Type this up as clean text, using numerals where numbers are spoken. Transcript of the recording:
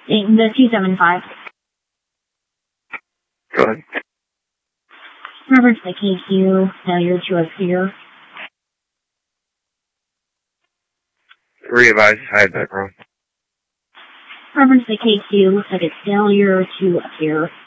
The 275. Go ahead. Reference the KQ, failure to appear. Re-advise, hide background. Reference the KQ, looks like it's failure to appear.